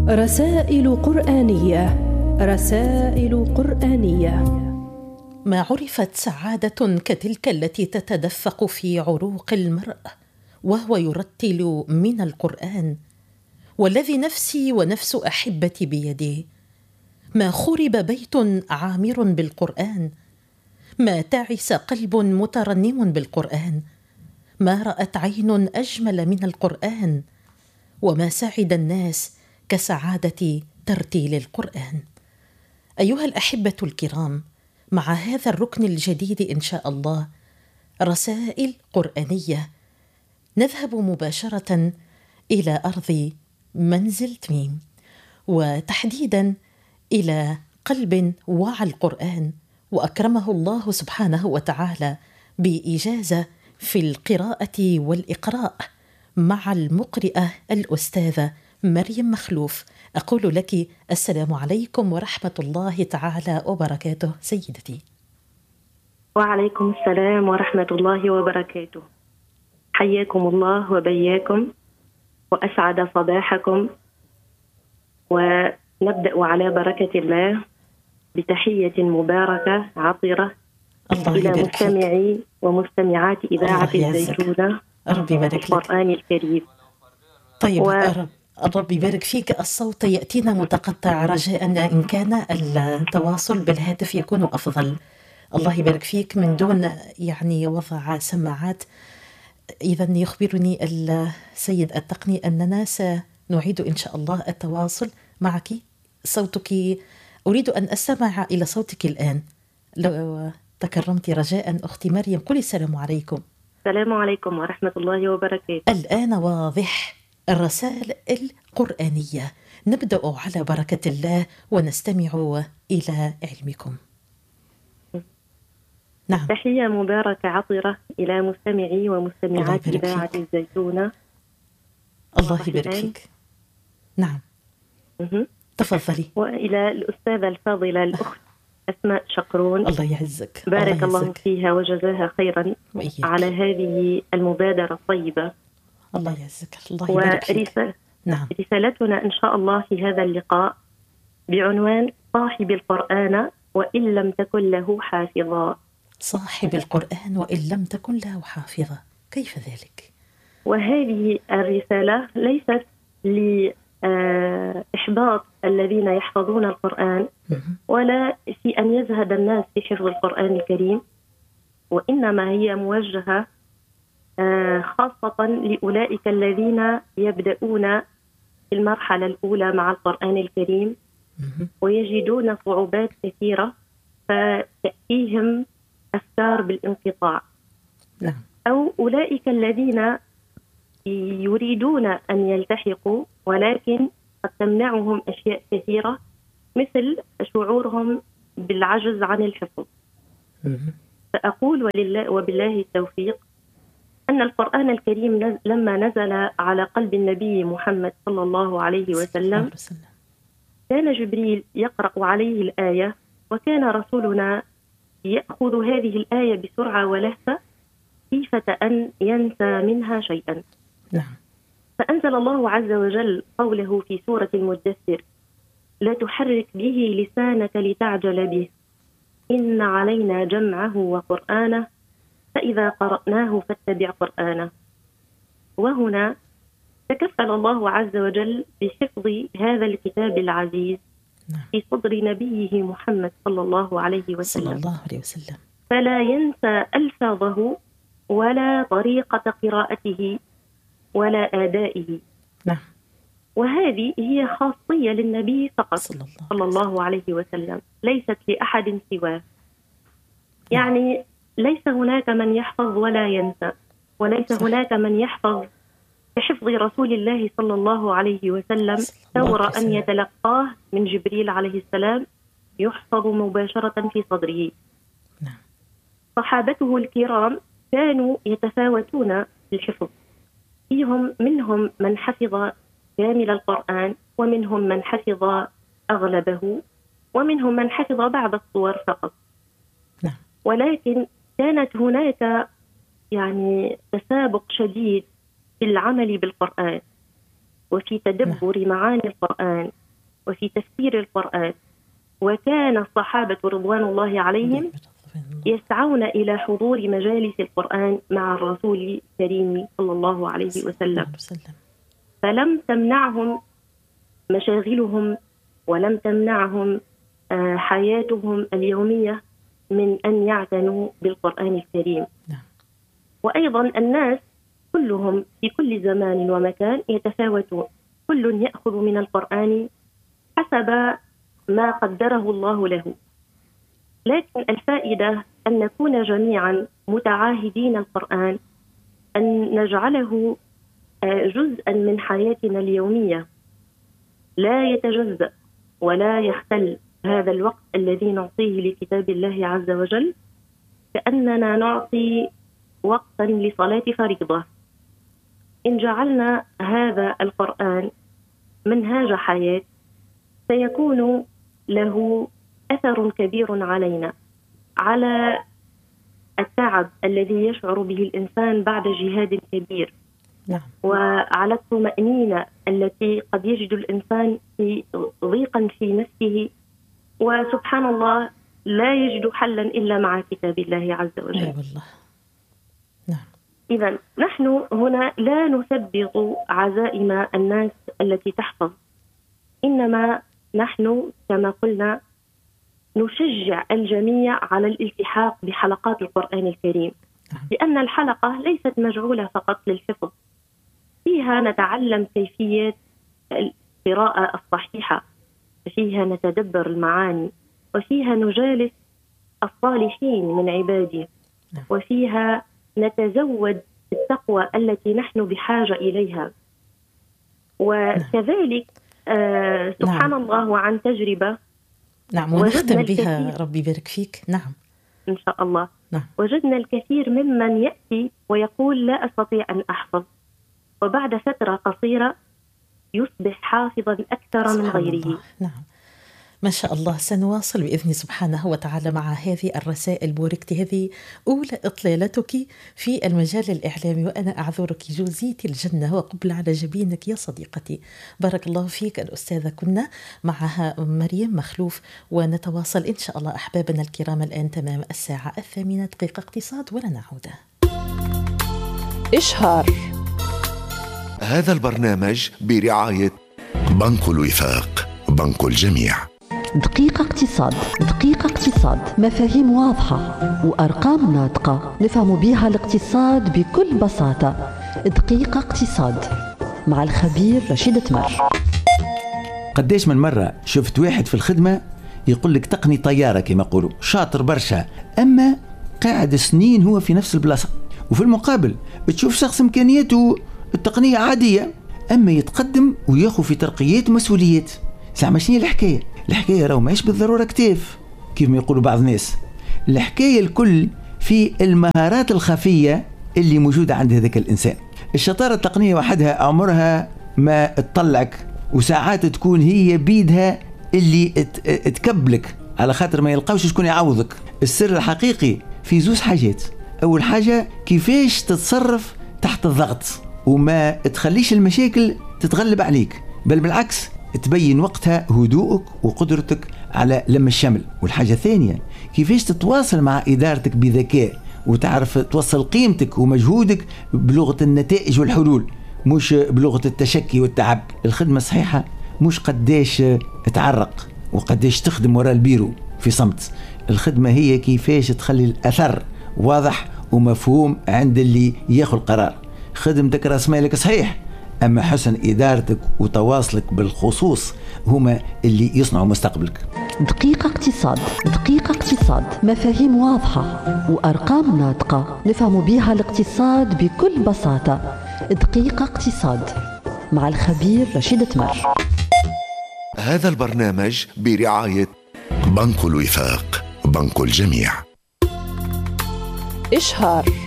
رسائل قرآنية. رسائل قرآنية. ما عرفت سعادة كتلك التي تتدفق في عروق المرء وهو يرتل من القرآن، والذي نفسي ونفس أحبتي بيده. ما خرب بيت عامر بالقرآن، ما تعس قلب مترنم بالقرآن، ما رأت عين أجمل من القرآن، وما سعد الناس كسعادة ترتيل القرآن. أيها الأحبة الكرام، مع هذا الركن الجديد إن شاء الله، رسائل قرآنية، نذهب مباشرة إلى أرض منزل تميم، وتحديدا إلى قلب وعى القرآن، وأكرمه الله سبحانه وتعالى بإجازة في القراءة والإقراء مع المقرئة الأستاذة مريم مخلوف. أقول لك السلام عليكم ورحمة الله تعالى وبركاته سيدتي. وعليكم السلام ورحمة الله وبركاته. حياكم الله وبياكم وأسعد صباحكم، ونبدأ على بركة الله بتحية مباركة عطرة إلى مستمعي ومستمعات إذاعة الزيتونة القرآن الكريم. طيب رب يبارك فيك. الصوت يأتينا متقطع، رجاء إن كان التواصل بالهاتف يكون أفضل. الله يبارك فيك. من دون وضع سماعات، إذا يخبرني السيد التقني أننا سنعيد إن شاء الله التواصل معك. صوتك أريد أن أستمع إلى صوتك الآن، لو تكرمت رجاء أختي مريم. قولي السلام عليكم. السلام عليكم ورحمة الله وبركاته. الآن واضح. الرسائل القرآنية، نبدأ على بركة الله ونستمع إلى علمكم. نعم. تحية مباركة عطرة إلى مستمعي ومستمعات إذاعة الزيتونة. الله يبارك فيك. نعم. تفضلي. وإلى الأستاذة الفاضلة الأخت أسماء شقرون، الله يعزك. بارك الله فيها وجزاها خيرا على هذه المبادرة الطيبة. الله يعزك. الله يبارك فيك. نعم. رسالتنا إن شاء الله في هذا اللقاء بعنوان صاحب القرآن وإن لم تكن له حافظا. صاحب القرآن وإن لم تكن له حافظة، كيف ذلك؟ وهذه الرسالة ليست لإحباط الذين يحفظون القرآن، ولا في أن يزهد الناس في حفظ القرآن الكريم، وإنما هي موجهة خاصة لأولئك الذين يبدأون في المرحلة الأولى مع القرآن الكريم ويجدون صعوبات كثيرة، فتأتيهم أفكار بالانقطاع. أو أولئك الذين يريدون أن يلتحقوا ولكن قد تمنعهم أشياء كثيرة، مثل شعورهم بالعجز عن الحفظ. فأقول وبالله التوفيق أن القرآن الكريم لما نزل على قلب النبي محمد صلى الله عليه وسلم، كان جبريل يقرأ عليه الآية، وكان رسولنا يأخذ هذه الآية بسرعة ولهفة خيفة أن ينسى منها شيئا. فأنزل الله عز وجل قوله في سورة المدثر: لا تحرك به لسانك لتعجل به إن علينا جمعه وقرآنه فإذا قرأناه فاتبع قرآنه. وهنا تكفل الله عز وجل بحفظ هذا الكتاب العزيز في صدر نبيه محمد صلى الله عليه وسلم، فلا ينسى ألفاظه ولا طريقة قراءته ولا آدائه. وهذه هي خاصية للنبي فقط صلى الله عليه وسلم، ليست لأحد سواه. ليس هناك من يحفظ ولا ينسى، وليس هناك من يحفظ كحفظ رسول الله صلى الله عليه وسلم، ثور أن يتلقاه من جبريل عليه السلام يحفظ مباشرة في صدره. صحابته الكرام كانوا يتفاوتون في الحفظ، منهم من حفظ كامل القرآن، ومنهم من حفظ أغلبه، ومنهم من حفظ بعض الصور فقط. ولكن كانت هناك تسابق شديد في العمل بالقرآن. وفي تدبر معاني القرآن وفي تفسير القرآن. وكان الصحابة رضوان الله عليهم يسعون إلى حضور مجالس القرآن مع الرسول الكريم صلى الله عليه وسلم، فلم تمنعهم مشاغلهم ولم تمنعهم حياتهم اليومية من أن يعتنوا بالقرآن الكريم. وأيضا الناس كلهم في كل زمان ومكان يتفاوتون، كل يأخذ من القرآن حسب ما قدره الله له، لكن الفائدة أن نكون جميعا متعاهدين القرآن، أن نجعله جزءا من حياتنا اليومية، لا يتجزأ ولا يختل هذا الوقت الذي نعطيه لكتاب الله عز وجل، كأننا نعطي وقتا لصلاة فريضة. إن جعلنا هذا القرآن منهاج حياة سيكون له أثر كبير علينا، على التعب الذي يشعر به الإنسان بعد جهاد كبير، وعلى الطمأنينة التي قد يجد الإنسان في ضيقا في نفسه، وسبحان الله لا يجد حلا إلا مع كتاب الله عز وجل. إذن نحن هنا لا نثبط عزائم الناس التي تحفظ، إنما نحن كما قلنا نشجع الجميع على الالتحاق بحلقات القرآن الكريم، لأن الحلقة ليست مجعولة فقط للحفظ، فيها نتعلم كيفية القراءة الصحيحة، فيها نتدبر المعاني، وفيها نجالس الصالحين من عباده، وفيها نتزود التقوى التي نحن بحاجة إليها. وكذلك سبحان الله وعن تجربة ونختم بها ربي يبارك فيك. إن شاء الله. وجدنا الكثير ممن يأتي ويقول لا أستطيع أن أحفظ، وبعد فترة قصيرة يصبح حافظا أكثر من غيره. ما شاء الله. سنواصل بإذن سبحانه وتعالى مع هذه الرسائل. بوركت، هذه أولى إطلالتك في المجال الإعلامي، وأنا أعذرك جوزيت الجنة وقبل على جبينك يا صديقتي. بارك الله فيك. الأستاذة كنا معها مريم مخلوف، ونتواصل إن شاء الله أحبابنا الكرام الآن تمام 8:08 اقتصاد، ولنعود. إشهار. هذا البرنامج برعاية بنك الوفاق، بنك الجميع. دقيقة اقتصاد. دقيقة اقتصاد، مفاهيم واضحة وأرقام ناطقة نفهم بها الاقتصاد بكل بساطة. دقيقة اقتصاد مع الخبير رشيد تمر. قديش من مرة شفت واحد في الخدمة يقول لك تقني طيارة كما يقولوا، شاطر برشا، أما قاعد سنين هو في نفس البلاصة، وفي المقابل بتشوف شخص إمكانياته التقنية عادية أما يتقدم وياخذ في ترقيات ومسؤوليات. زعما شنو الحكاية؟ الحكاية راهو ماهيش بالضرورة كتاف كيف ما يقولوا بعض الناس، الحكاية الكل في المهارات الخفية اللي موجودة عند هذاك الإنسان. الشطارة التقنية وحدها عمرها ما تطلعك، وساعات تكون هي بيدها اللي تكبلك على خاطر ما يلقاوش شكون يعوضك. السر الحقيقي في زوز حاجات. أول حاجة كيفاش تتصرف تحت الضغط وما تخليش المشاكل تتغلب عليك، بل بالعكس تبين وقتها هدوءك وقدرتك على لم الشمل. والحاجة الثانية كيفاش تتواصل مع إدارتك بذكاء وتعرف توصل قيمتك ومجهودك بلغة النتائج والحلول، مش بلغة التشكي والتعب. الخدمة الصحيحة مش قداش تعرق وقداش تخدم وراء البيرو في صمت، الخدمة هي كيفاش تخلي الأثر واضح ومفهوم عند اللي ياخذ القرار. خدمتك راس مالك صحيح، أما حسن إدارتك وتواصلك بالخصوص هما اللي يصنعوا مستقبلك. دقيقة اقتصاد. دقيقة اقتصاد، مفاهيم واضحة وأرقام ناطقة نفهم بها الاقتصاد بكل بساطة. دقيقة اقتصاد مع الخبير رشيد تمر. هذا البرنامج برعاية بنك الوفاق، بنك الجميع. إشهار.